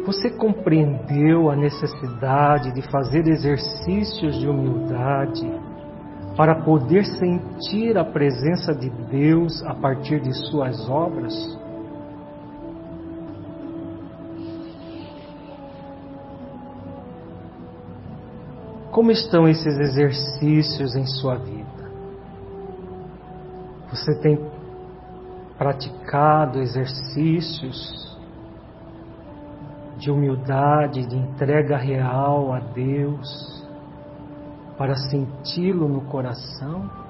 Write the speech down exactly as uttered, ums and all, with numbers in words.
Você compreendeu a necessidade de fazer exercícios de humildade para poder sentir a presença de Deus a partir de suas obras? Como estão esses exercícios em sua vida? Você tem praticado exercícios de humildade, de entrega real a Deus, para senti-lo no coração?